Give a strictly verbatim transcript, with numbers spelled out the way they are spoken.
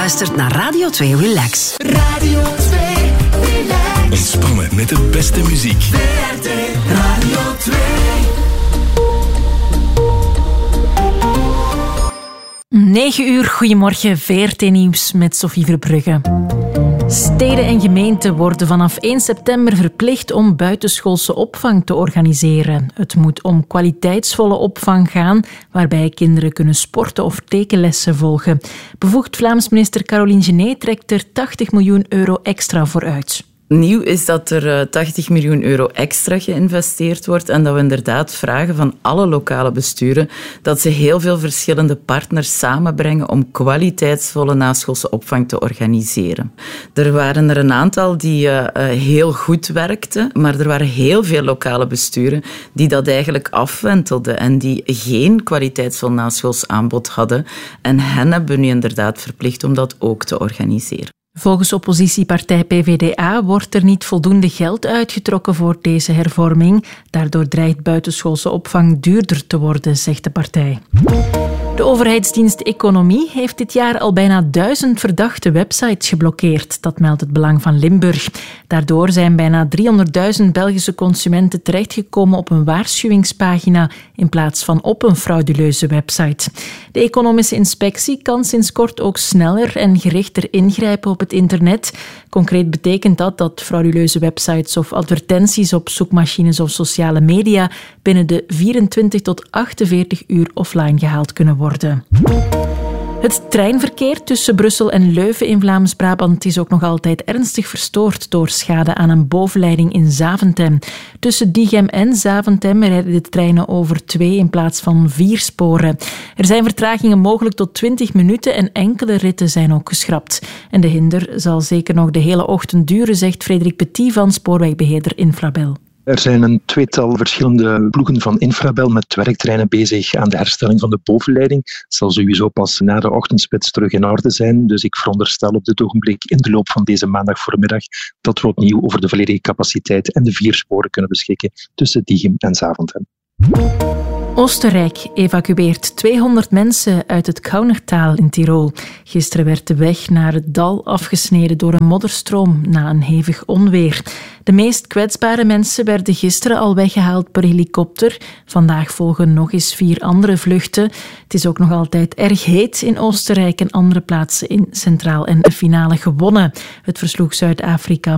luistert naar Radio twee Relax. Radio twee Relax. Ontspannen met de beste muziek. V R T Radio twee. negen uur, goedemorgen, V R T-nieuws met Sophie Verbrugge. Steden en gemeenten worden vanaf één september verplicht om buitenschoolse opvang te organiseren. Het moet om kwaliteitsvolle opvang gaan, waarbij kinderen kunnen sporten of tekenlessen volgen. Bevoegd Vlaams minister Caroline Genet trekt er tachtig miljoen euro extra voor uit. Nieuw is dat er tachtig miljoen euro extra geïnvesteerd wordt en dat we inderdaad vragen van alle lokale besturen dat ze heel veel verschillende partners samenbrengen om kwaliteitsvolle naschoolse opvang te organiseren. Er waren er een aantal die uh, heel goed werkten, maar er waren heel veel lokale besturen die dat eigenlijk afwentelden en die geen kwaliteitsvol naschools aanbod hadden. En hen hebben we nu inderdaad verplicht om dat ook te organiseren. Volgens oppositiepartij P V D A wordt er niet voldoende geld uitgetrokken voor deze hervorming. Daardoor dreigt buitenschoolse opvang duurder te worden, zegt de partij. De overheidsdienst Economie heeft dit jaar al bijna duizend verdachte websites geblokkeerd. Dat meldt het Belang van Limburg. Daardoor zijn bijna driehonderdduizend Belgische consumenten terechtgekomen op een waarschuwingspagina in plaats van op een frauduleuze website. De economische inspectie kan sinds kort ook sneller en gerichter ingrijpen op het internet. Concreet betekent dat dat frauduleuze websites of advertenties op zoekmachines of sociale media binnen de vierentwintig tot achtenveertig uur offline gehaald kunnen worden. Het treinverkeer tussen Brussel en Leuven in Vlaams-Brabant is ook nog altijd ernstig verstoord door schade aan een bovenleiding in Zaventem. Tussen Diegem en Zaventem rijden de treinen over twee in plaats van vier sporen. Er zijn vertragingen mogelijk tot twintig minuten en enkele ritten zijn ook geschrapt. En de hinder zal zeker nog de hele ochtend duren, zegt Frederik Petit van spoorwegbeheerder Infrabel. Er zijn een tweetal verschillende ploegen van Infrabel met werktreinen bezig aan de herstelling van de bovenleiding. Het zal sowieso pas na de ochtendspits terug in orde zijn. Dus ik veronderstel op dit ogenblik in de loop van deze maandag voormiddag dat we opnieuw over de volledige capaciteit en de vier sporen kunnen beschikken tussen Diegem en Zaventem. Oostenrijk evacueert tweehonderd mensen uit het Gaunertaal in Tirol. Gisteren werd de weg naar het dal afgesneden door een modderstroom na een hevig onweer. De meest kwetsbare mensen werden gisteren al weggehaald per helikopter. Vandaag volgen nog eens vier andere vluchten. Het is ook nog altijd erg heet in Oostenrijk en andere plaatsen in Centraal en de finale gewonnen. Het versloeg Zuid-Afrika